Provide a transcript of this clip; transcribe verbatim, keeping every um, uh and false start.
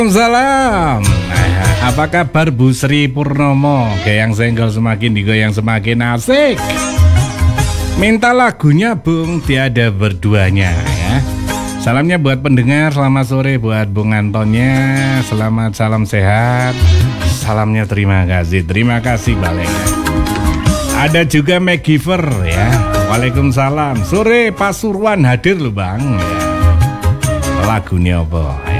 Salam. Apa kabar Bu Sri Purnomo? Goyang senggol semakin digoyang semakin asik. Minta lagunya Bung, tiada berduanya ya. Salamnya buat pendengar, selamat sore buat Bung Antonnya. Selamat salam sehat. Salamnya terima kasih, terima kasih balik. Ada juga Megiver ya. Waalaikumsalam. Sore Pasuruan hadir loh Bang ya. Lagunya apa?